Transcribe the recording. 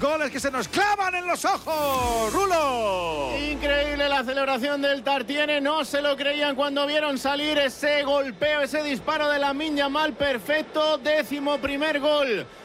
goles que se nos clavan en los ojos. ¡Rulo! Increíble la celebración del Tartiere, no se lo creían cuando vieron salir ese golpeo, ese disparo de Lamine Yamal perfecto, 11º gol